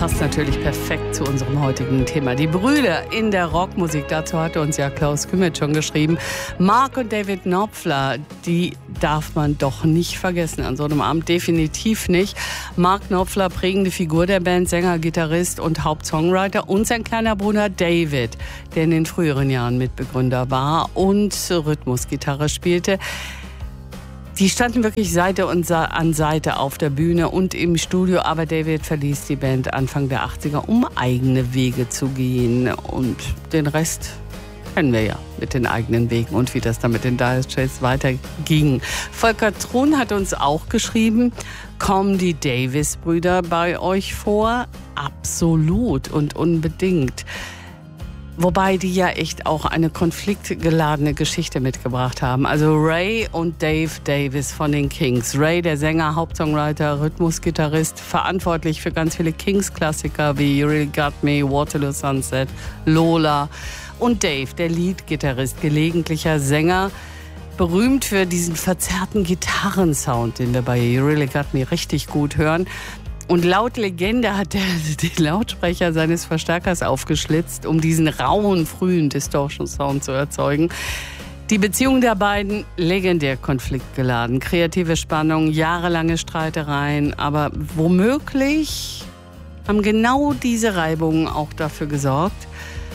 passt natürlich perfekt zu unserem heutigen Thema. Die Brüder in der Rockmusik, dazu hatte uns ja Klaus Kümmert schon geschrieben. Mark und David Knopfler, die darf man doch nicht vergessen an so einem Abend, definitiv nicht. Mark Knopfler, prägende Figur der Band, Sänger, Gitarrist und Hauptsongwriter, und sein kleiner Bruder David, der in den früheren Jahren Mitbegründer war und Rhythmusgitarre spielte. Die standen wirklich Seite an Seite auf der Bühne und im Studio, aber David verließ die Band Anfang der 80er, um eigene Wege zu gehen. Und den Rest kennen wir ja mit den eigenen Wegen und wie das dann mit den Dire Straits weiterging. Volker Thron hat uns auch geschrieben, kommen die Davis-Brüder bei euch vor? Absolut und unbedingt. Wobei die ja echt auch eine konfliktgeladene Geschichte mitgebracht haben. Also Ray und Dave Davis von den Kings. Ray, der Sänger, Hauptsongwriter, Rhythmusgitarrist, verantwortlich für ganz viele Kings-Klassiker wie You Really Got Me, Waterloo Sunset, Lola. Und Dave, der Leadgitarrist, gelegentlicher Sänger, berühmt für diesen verzerrten Gitarrensound, den wir bei You Really Got Me richtig gut hören. Und laut Legende hat er die Lautsprecher seines Verstärkers aufgeschlitzt, um diesen rauen, frühen Distortion-Sound zu erzeugen. Die Beziehung der beiden, legendär konfliktgeladen. Kreative Spannung, jahrelange Streitereien. Aber womöglich haben genau diese Reibungen auch dafür gesorgt,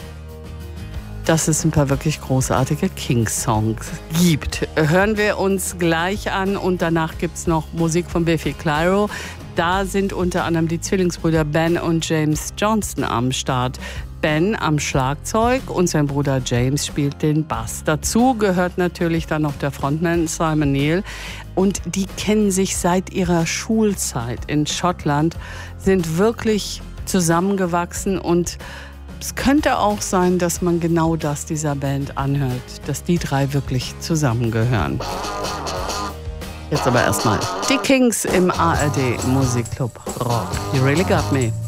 dass es ein paar wirklich großartige Kings-Songs gibt. Hören wir uns gleich an und danach gibt es noch Musik von Biffy Clyro. Da sind unter anderem die Zwillingsbrüder Ben und James Johnston am Start. Ben am Schlagzeug und sein Bruder James spielt den Bass. Dazu gehört natürlich dann noch der Frontman Simon Neil. Und die kennen sich seit ihrer Schulzeit in Schottland, sind wirklich zusammengewachsen, und es könnte auch sein, dass man genau das dieser Band anhört, dass die drei wirklich zusammengehören. Jetzt aber erstmal die Kings im ARD Musikclub Rock. You Really Got Me.